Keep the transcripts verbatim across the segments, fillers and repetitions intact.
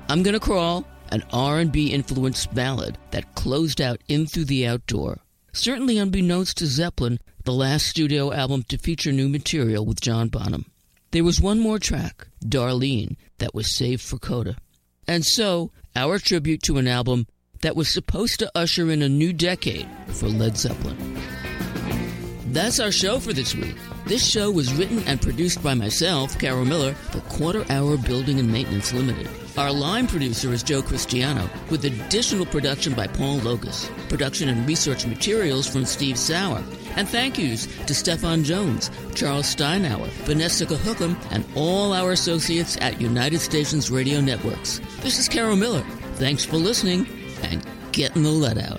I'm Gonna Crawl, an R and B influenced ballad that closed out In Through the Outdoor. Certainly unbeknownst to Zeppelin, the last studio album to feature new material with John Bonham. There was one more track, Darlene, that was saved for Coda. And so, our tribute to an album that was supposed to usher in a new decade for Led Zeppelin. That's our show for this week. This show was written and produced by myself, Carol Miller, for Quarter Hour Building and Maintenance Limited. Our line producer is Joe Cristiano, with additional production by Paul Locus, production and research materials from Steve Sauer, and thank yous to Stefan Jones, Charles Steinauer, Vanessa Cahucum, and all our associates at United Stations Radio Networks. This is Carol Miller. Thanks for listening, and getting the lead out.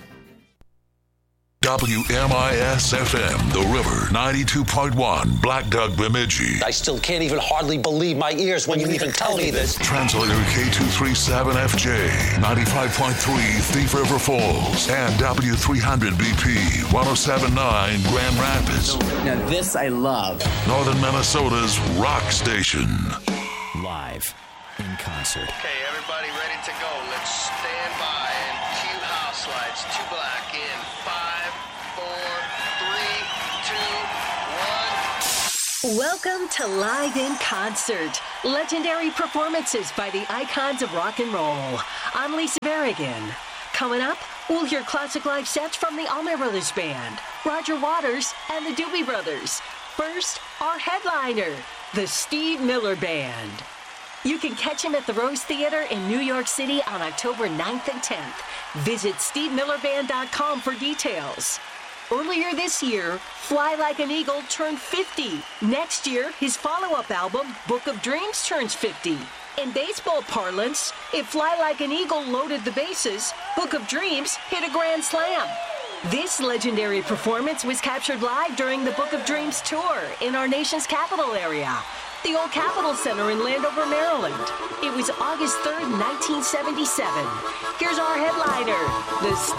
W M I S F M, The River, ninety-two point one, Black Dog, Bemidji. I still can't even hardly believe my ears when you even tell me this. Translator K two thirty-seven F J, ninety-five point three, Thief River Falls, and W three hundred B P, one oh seven point nine, Grand Rapids. Now this I love. Northern Minnesota's rock station. Live in concert. Okay, everybody ready to go. Let's stand by and cue house lights. Two black in five, four, three, two, one. Welcome to Live in Concert. Legendary performances by the icons of rock and roll. I'm Lisa Berrigan. Coming up, we'll hear classic live sets from the Allman Brothers Band, Roger Waters, and the Doobie Brothers. First, our headliner, the Steve Miller Band. You can catch him at the Rose Theater in New York City on October ninth and tenth. Visit steve miller band dot com for details. Earlier this year, Fly Like an Eagle turned fifty. Next year, his follow-up album, Book of Dreams, turns fifty. In baseball parlance, if Fly Like an Eagle loaded the bases, Book of Dreams hit a grand slam. This legendary performance was captured live during the Book of Dreams tour in our nation's capital area, the old Capitol Center in Landover, Maryland. It was August third, nineteen seventy-seven. Here's our headliner, the